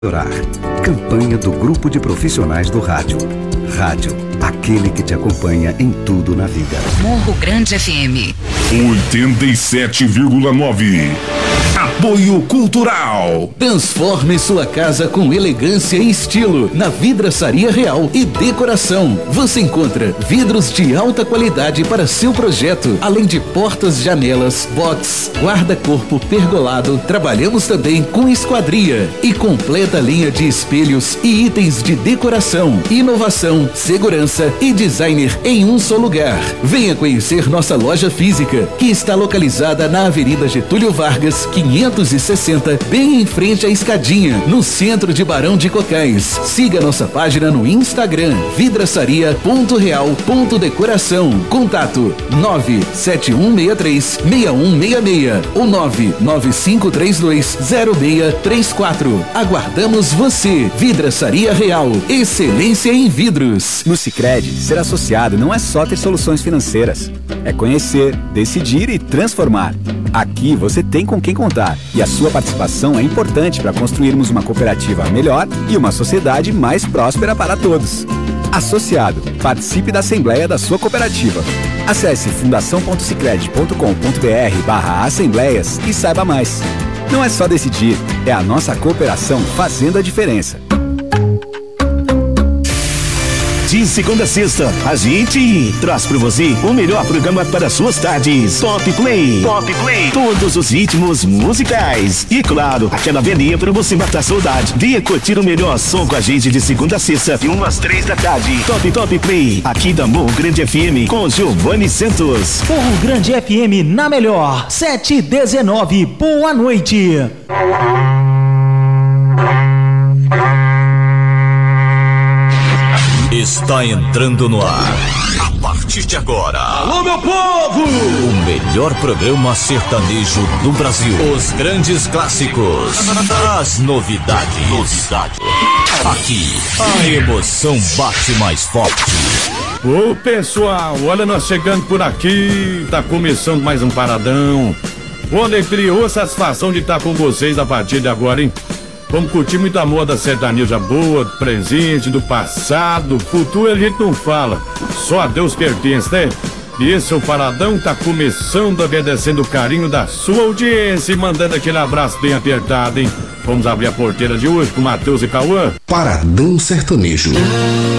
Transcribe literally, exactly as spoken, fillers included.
Melhorar. Campanha do Grupo de Profissionais do Rádio. Rádio, aquele que te acompanha em tudo na vida. Morro Grande F M oitenta e sete vírgula nove. Apoio Cultural. Transforme sua casa com elegância e estilo na Vidraçaria Real e Decoração. Você encontra vidros de alta qualidade para seu projeto, além de portas, janelas, box, guarda-corpo pergolado. Trabalhamos também com esquadria e completa linha de espelhos e itens de decoração, inovação, segurança e designer em um só lugar. Venha conhecer nossa loja física, que está localizada na Avenida Getúlio Vargas, quinhentos e sessenta, bem em frente à escadinha, no centro de Barão de Cocais. Siga nossa página no Instagram, vidraçaria ponto real ponto decoração. Contato nove sete um seis três, seis um seis seis ou nove nove cinco três dois, zero seis três quatro. Aguardamos você. Vidraçaria Real, excelência em vidros. No Sicredi, ser associado não é só ter soluções financeiras, é conhecer, decidir e transformar. Aqui você tem com quem contar e a sua participação é importante para construirmos uma cooperativa melhor e uma sociedade mais próspera para todos. Associado, participe da Assembleia da sua cooperativa. Acesse fundação ponto sicredi ponto com ponto br barra assembleias e saiba mais. Não é só decidir, é a nossa cooperação fazendo a diferença. De segunda a sexta, a gente traz pra você o melhor programa para suas tardes. Top Play. Top Play. Todos os ritmos musicais. E claro, aquela velhinha pra você matar saudade. Venha curtir o melhor som com a gente de segunda a sexta, de umas três da tarde. Top Top Play. Aqui da Morro Grande F M com Giovanni Santos. Morro Grande F M na melhor. sete e dezenove. Boa noite. Está entrando no ar, a partir de agora. Alô, meu povo! O melhor programa sertanejo do Brasil. Os grandes clássicos. As novidades. Novidade. Aqui, a emoção bate mais forte. Ô, pessoal, olha nós chegando por aqui. Tá começando mais um Paradão. Ô, alegria, ô, satisfação de estar com vocês a partir de agora, hein? Vamos curtir muita moda sertaneja boa, do presente, do passado, futuro a gente não fala, só a Deus pertence, né? E esse é o Paradão, tá começando agradecendo o carinho da sua audiência e mandando aquele abraço bem apertado, hein? Vamos abrir a porteira de hoje com Matheus e Cauã. Paradão Sertanejo.